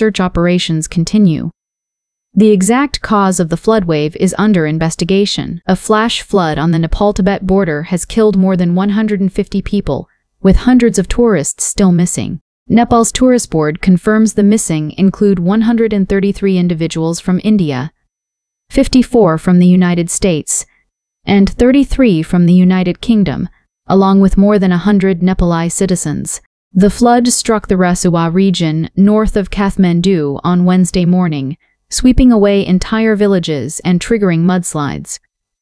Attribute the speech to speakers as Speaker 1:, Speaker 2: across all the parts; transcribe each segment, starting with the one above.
Speaker 1: search operations continue. The exact cause of the flood wave is under investigation. A flash flood on the Nepal-Tibet border has killed more than 150 people, with hundreds of tourists still missing. Nepal's tourist board confirms the missing include 133 individuals from India, 54 from the United States, and 33 from the United Kingdom, along with more than 100 Nepali citizens. The flood struck the Rasuwa region north of Kathmandu on Wednesday morning, sweeping away entire villages and triggering mudslides.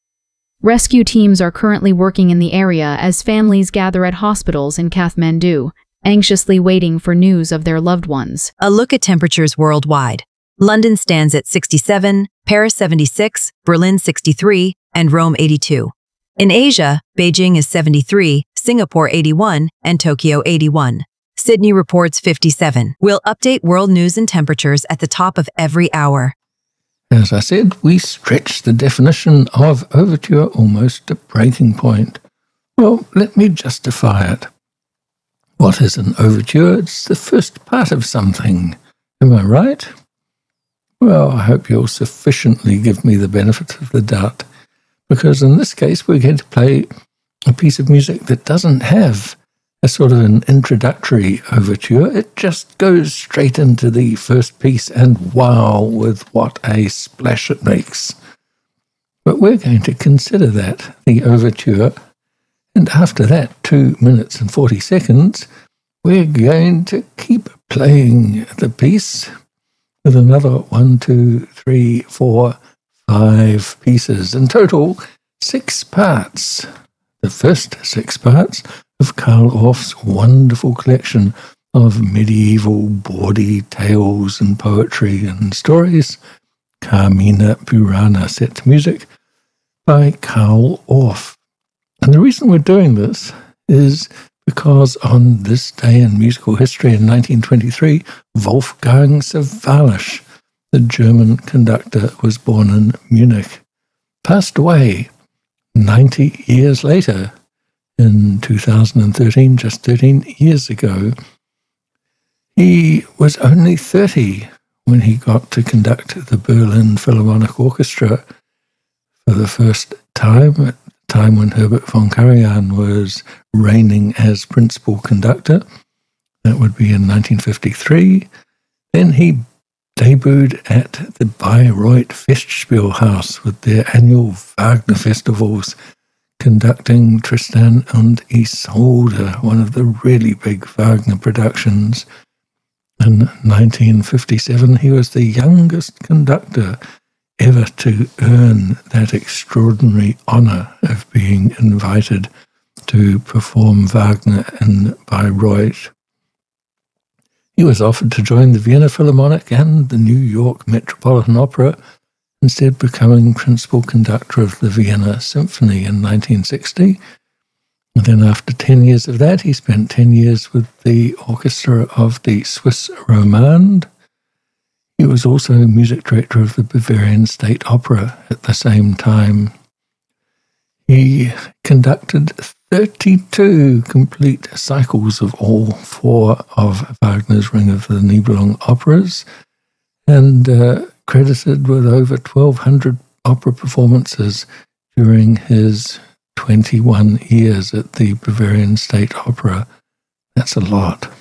Speaker 1: Rescue teams are currently working in the area as families gather at hospitals in Kathmandu, anxiously waiting for news of their loved ones.
Speaker 2: A look at temperatures worldwide. London stands at 67, Paris 76, Berlin 63, and Rome 82. In Asia, Beijing is 73, Singapore 81, and Tokyo 81. Sydney reports 57. We'll update world news and temperatures at the top of every hour.
Speaker 3: As I said, we stretched the definition of overture almost to breaking point. Well, let me justify it. What is an overture? It's the first part of something. Am I right? Well, I hope you'll sufficiently give me the benefit of the doubt, because in this case we're going to play a piece of music that doesn't have a sort of an introductory overture. It just goes straight into the first piece, and wow, with what a splash it makes. But we're going to consider that the overture, and after that 2 minutes and 40 seconds, we're going to keep playing the piece with another 1, 2, 3, 4, 5 pieces. In total, 6 parts. The first 6 parts of Carl Orff's wonderful collection of medieval bawdy tales and poetry and stories, Carmina Burana, set to music by Carl Orff. And the reason we're doing this is because on this day in musical history in 1923, Wolfgang Sawallisch, the German conductor, was born in Munich, passed away 90 years later in 2013, just 13 years ago. He was only 30 when he got to conduct the Berlin Philharmonic Orchestra for the first time, at the time when Herbert von Karajan was reigning as principal conductor. That would be in 1953. Then he debuted at the Bayreuth Festspielhaus with their annual Wagner festivals, conducting Tristan und Isolde, one of the really big Wagner productions. In 1957, he was the youngest conductor ever to earn that extraordinary honor of being invited to perform Wagner in Bayreuth. He was offered to join the Vienna Philharmonic and the New York Metropolitan Opera, instead becoming principal conductor of the Vienna Symphony in 1960. And then after 10 years of that, he spent 10 years with the orchestra of the Swiss Romande. He was also music director of the Bavarian State Opera at the same time. He conducted 32 complete cycles of all 4 of Wagner's Ring of the Nibelung operas, and credited with over 1,200 opera performances during his 21 years at the Bavarian State Opera. That's a lot.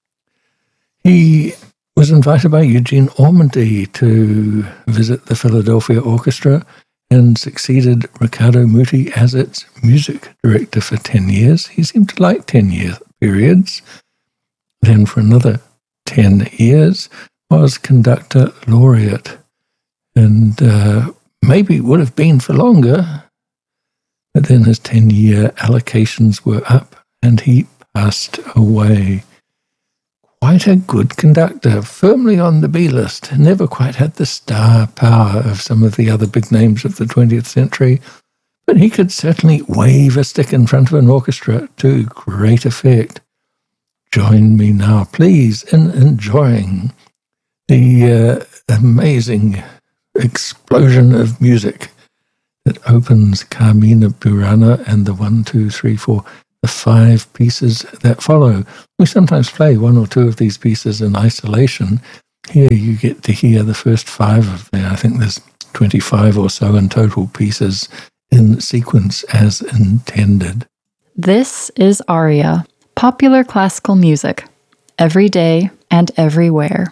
Speaker 3: He was invited by Eugene Ormandy to visit the Philadelphia Orchestra and succeeded Riccardo Muti as its music director for 10 years. He seemed to like 10-year periods. Then for another 10 years was conductor laureate, and maybe it would have been for longer, but then his 10-year allocations were up and he passed away. Quite a good conductor, firmly on the B list, never quite had the star power of some of the other big names of the 20th century, but he could certainly wave a stick in front of an orchestra to great effect. Join me now, please, in enjoying the amazing explosion of music that opens Carmina Burana and the 1, 2, 3, 4, the 5 pieces that follow. We sometimes play 1 or 2 of these pieces in isolation, Here you get to hear the first 5 of them. I think there's 25 or so in total pieces in sequence as intended.
Speaker 4: This is aria, popular classical music, every day and everywhere.